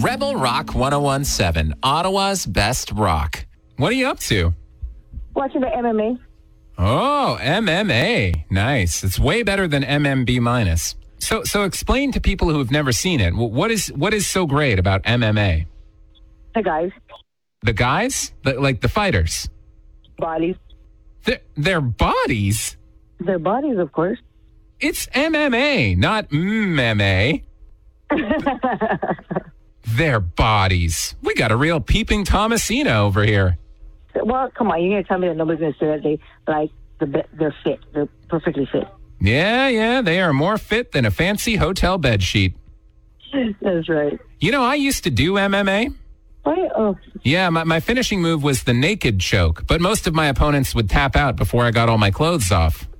Rebel Rock 1017, Ottawa's best rock. What are you up to? Watching the MMA. Oh, MMA. Nice. It's way better than MMB minus. So explain to people who have never seen it. What is so great about MMA? The guys. The guys? Like the fighters? Bodies. Their bodies? Their bodies, of course. It's MMA, not MMA. Their bodies. We got a real peeping Thomasina over here. Well, come on. You're going to tell me that nobody's going to say that they're fit. They're perfectly fit. Yeah. They are more fit than a fancy hotel bed sheet. That's right. You know, I used to do MMA. Oh. Yeah, my finishing move was the naked choke, but most of my opponents would tap out before I got all my clothes off.